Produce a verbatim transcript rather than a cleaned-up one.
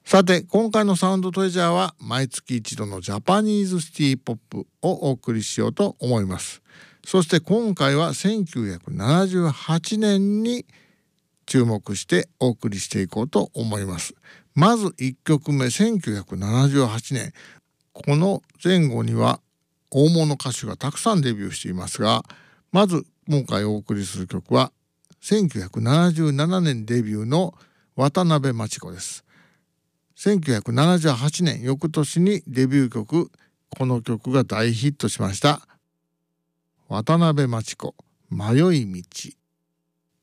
さて今回のサウンドトレジャーは毎月一度のジャパニーズシティポップをお送りしようと思います。そして今回はせんきゅうひゃくななじゅうはちねんに注目してお送りしていこうと思います。まずいっきょくめせんきゅうひゃくななじゅうはちねん、この前後には大物歌手がたくさんデビューしていますが、まず今回お送りする曲はせんきゅうひゃくななじゅうななねんデビューの渡辺真知子です。せんきゅうひゃくななじゅうはちねん翌年にデビュー曲、この曲が大ヒットしました。渡辺真知子、迷い道。